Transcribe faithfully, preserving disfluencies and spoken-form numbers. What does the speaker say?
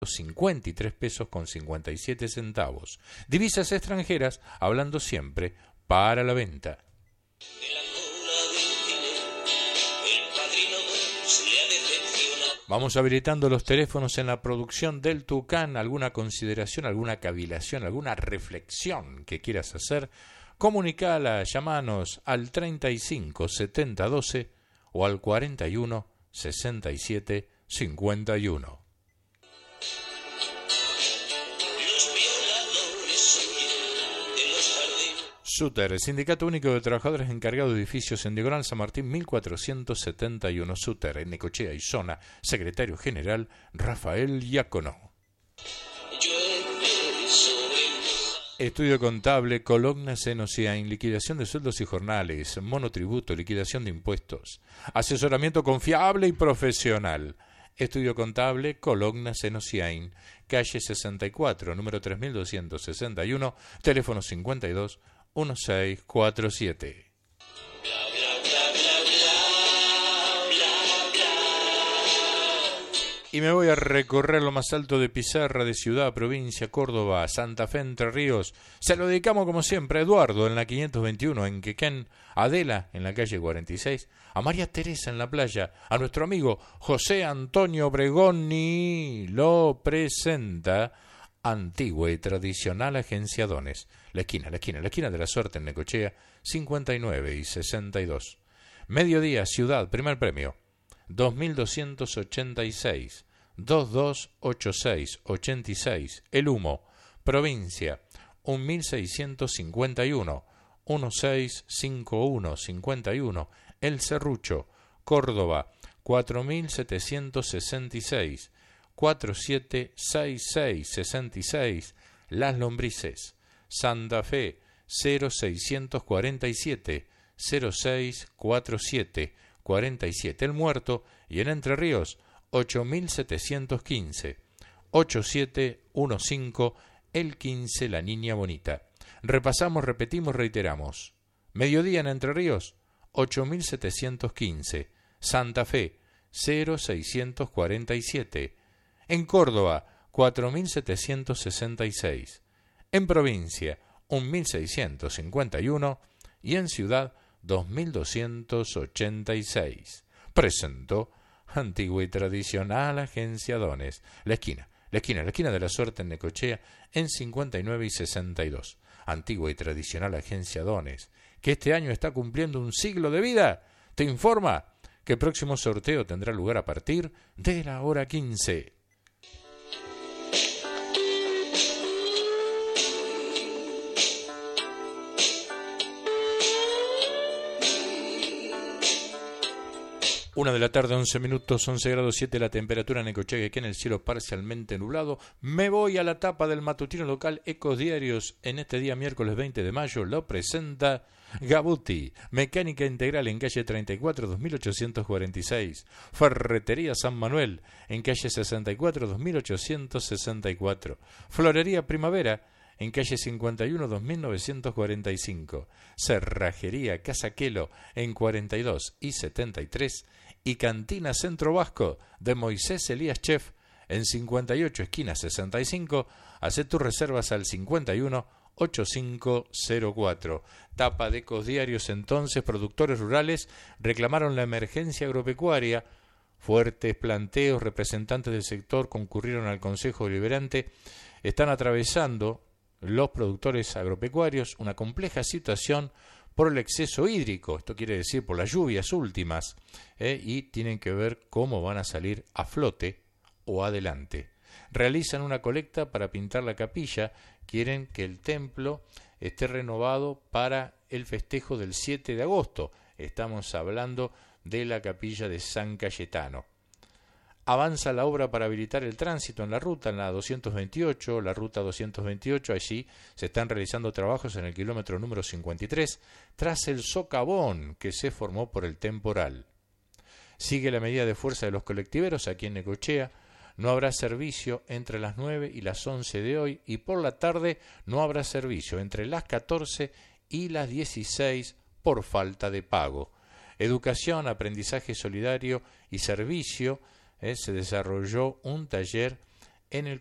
cincuenta y tres pesos con cincuenta y siete centavos. Divisas extranjeras, hablando siempre para la venta. Vamos habilitando los teléfonos en la producción del Tucán. ¿Alguna consideración, alguna cavilación, alguna reflexión que quieras hacer? Comunicala, llamanos al treinta y cinco setenta doce o al cuarenta y uno sesenta y siete cincuenta y uno. Suter, Sindicato Único de Trabajadores Encargados de Edificios en Diagonal San Martín mil cuatrocientos setenta y uno. Suter, en Necochea y zona, secretario general Rafael Diácono. Estudio contable, Cologna Senociain, liquidación de sueldos y jornales, monotributo, liquidación de impuestos, asesoramiento confiable y profesional. Estudio contable, Cologna Senociain, calle sesenta y cuatro, número tres mil doscientos sesenta y uno, teléfono cincuenta y dos dieciséis cuarenta y siete. Y me voy a recorrer lo más alto de Pizarra, de Ciudad, Provincia, Córdoba, Santa Fe, Entre Ríos. Se lo dedicamos como siempre a Eduardo en la quinientos veintiuno, en Quequén, a Adela en la calle cuarenta y seis, a María Teresa en la playa, a nuestro amigo José Antonio Bregoni. Lo presenta Antigua y Tradicional Agencia Dones. La esquina, la esquina, la esquina de la suerte en Necochea, cincuenta y nueve y sesenta y dos. Mediodía, Ciudad, primer premio, dos mil doscientos ochenta y seis, veintidós ochenta y seis ochenta y seis. El Humo, Provincia, mil seiscientos cincuenta y uno, dieciséis cincuenta y uno cincuenta y uno. El Serrucho, Córdoba, cuatro mil setecientos sesenta y seis, cuarenta y siete sesenta y seis sesenta y seis. Las Lombrices, Santa Fe, cero seiscientos cuarenta y siete, cero seis cuarenta y siete cuarenta y siete. El Muerto, y en Entre Ríos, ocho mil setecientos quince, ochenta y siete quince. El quince, La Niña Bonita. Repasamos, repetimos, reiteramos. Mediodía en Entre Ríos, ocho mil setecientos quince. Santa Fe, cero seiscientos cuarenta y siete. En Córdoba, cuatro mil setecientos sesenta y seis. En Provincia, mil seiscientos cincuenta y uno. Y en Ciudad, dos mil doscientos ochenta y seis. Presentó Antigua y Tradicional Agencia Dones. La esquina, la esquina, la esquina de la suerte en Necochea, en cincuenta y nueve y sesenta y dos. Antigua y Tradicional Agencia Dones, que este año está cumpliendo un siglo de vida, te informa que el próximo sorteo tendrá lugar a partir de la hora quince. Una de la tarde, once minutos, once grados siete la temperatura en Necochea, aquí en el cielo parcialmente nublado. Me voy a la tapa del matutino local Ecos Diarios. En este día, miércoles veinte de mayo, lo presenta Gabuti, mecánica integral en calle treinta y cuatro, dos mil ochocientos cuarenta y seis. Ferretería San Manuel, en calle sesenta y cuatro, dos mil ochocientos sesenta y cuatro. Florería Primavera, en calle cincuenta y uno, dos mil novecientos cuarenta y cinco. Cerrajería Casaquelo, en cuarenta y dos y setenta y tres. Y Cantina Centro Vasco de Moisés Elías Chef, en cincuenta y ocho, esquina sesenta y cinco. Hacé tus reservas al cincuenta y uno ochenta y cinco cero cuatro. Tapa de Ecos Diarios. Entonces, productores rurales reclamaron la emergencia agropecuaria. Fuertes planteos, representantes del sector concurrieron al Consejo Deliberante. Están atravesando los productores agropecuarios una compleja situación por el exceso hídrico, esto quiere decir por las lluvias últimas, ¿eh? y tienen que ver cómo van a salir a flote o adelante. Realizan una colecta para pintar la capilla, quieren que el templo esté renovado para el festejo del siete de agosto, estamos hablando de la capilla de San Cayetano. Avanza la obra para habilitar el tránsito en la ruta, en la doscientos veintiocho, la ruta doscientos veintiocho, allí se están realizando trabajos en el kilómetro número cincuenta y tres, tras el socavón que se formó por el temporal. Sigue la medida de fuerza de los colectiveros aquí en Necochea, no habrá servicio entre las nueve y las once de hoy, y por la tarde no habrá servicio entre las catorce y las dieciséis por falta de pago. Educación, aprendizaje solidario y servicio. Eh, se desarrolló un taller en el